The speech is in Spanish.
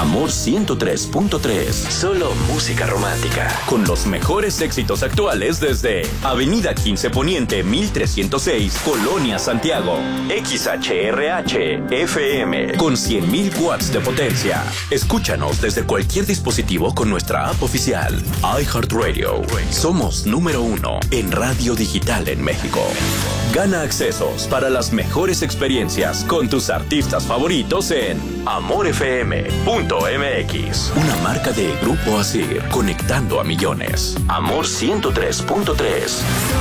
Amor 103.3. Solo música romántica. Con los mejores éxitos actuales desde Avenida 15 Poniente 1306, Colonia Santiago. XHRH FM con 100.000 watts de potencia. Escúchanos desde cualquier dispositivo con nuestra app oficial. iHeartRadio. Somos número 1 en radio digital en México. Gana accesos para las mejores experiencias con tus artistas favoritos en amorfm.mx. Una marca de Grupo Asir, conectando a millones. Amor 103.3.